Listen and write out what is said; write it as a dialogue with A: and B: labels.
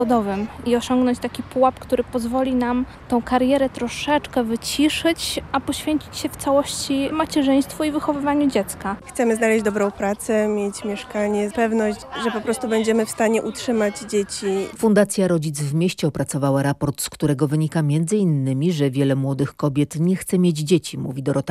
A: zawodowym i osiągnąć taki pułap, który pozwoli nam tą karierę troszeczkę wyciszyć, a poświęcić się w całości macierzyństwu i wychowywaniu dziecka.
B: Chcemy znaleźć dobrą pracę, mieć mieszkanie, pewność, że po prostu będziemy w stanie utrzymać dzieci.
C: Fundacja Rodzic w Mieście opracowała raport, z którego wynika m.in., że wiele młodych kobiet nie chce mieć dzieci, mówi Dorota